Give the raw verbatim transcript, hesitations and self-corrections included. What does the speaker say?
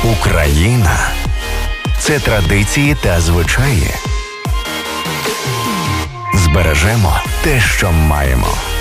Україна – це традиції та звичаї. Збережемо те, що маємо.